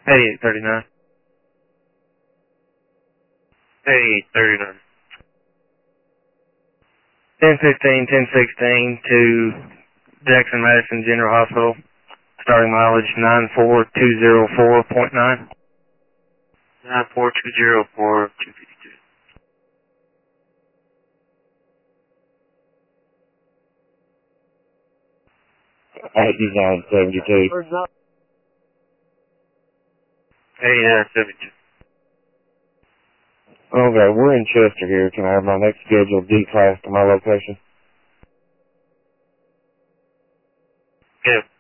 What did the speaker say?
8839. 8839. 1016 to Jackson Madison General Hospital. Starting mileage 94204.9. 94204.252. At 8972. 8972. Okay, we're in Chester here. Can I have my next scheduled D-class to my location? Yeah.